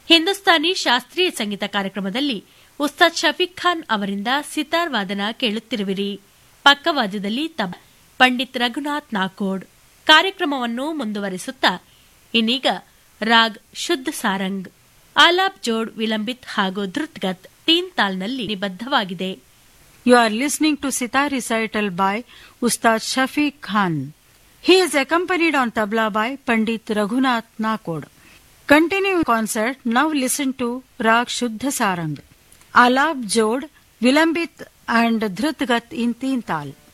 ಹಿಂದೂಸ್ತಾನಿ ಶಾಸ್ತ್ರೀಯ ಸಂಗೀತ ಕಾರ್ಯಕ್ರಮದಲ್ಲಿ ಉಸ್ತಾದ್ ಶಫೀಕ್ ಖಾನ್ ಅವರಿಂದ ಸಿತಾರ್ ವಾದನ ಕೇಳುತ್ತಿರುವಿರಿ. ಪಕ್ಕವಾದ್ಯದಲ್ಲಿ ಪಂಡಿತ್ ರಘುನಾಥ್ ನಾಕೋಡ್. ಕಾರ್ಯಕ್ರಮವನ್ನು ಮುಂದುವರಿಸುತ್ತಾ ಇನ್ನೀಗ ರಾಗ್ ಶುದ್ಧ ಸಾರಂಗ್, ಆಲಾಪ್ ಜೋಡ್ ವಿಲಂಬಿತ್ ಹಾಗೂ ಧೃತ್ಗತ್ ತೀನ್ ತಾಲ್ನಲ್ಲಿ ನಿಬದ್ಧವಾಗಿದೆ. You are listening to Sitar recital by Ustad Shafiq Khan. He is accompanied on tabla by Pandit Raghunath Nakod. Continuing concert, now listen to Rag Shuddha Sarang, Alap Jod, Vilambit and Dhrutgat in Teen Tal.